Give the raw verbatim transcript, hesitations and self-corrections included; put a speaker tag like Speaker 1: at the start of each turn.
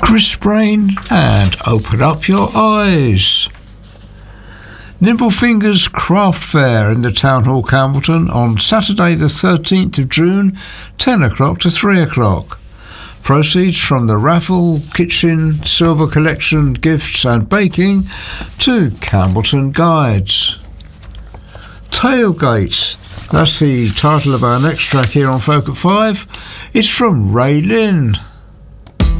Speaker 1: Crisp Brain and open up your eyes. Nimble Fingers Craft Fair in the Town Hall, Campbellton on Saturday the thirteenth of June, ten o'clock to three o'clock. Proceeds from the raffle, kitchen, silver collection, gifts and baking to Campbellton Guides. Tailgate, that's the title of our next track here on Folk at Five. It's from Ray Lynn.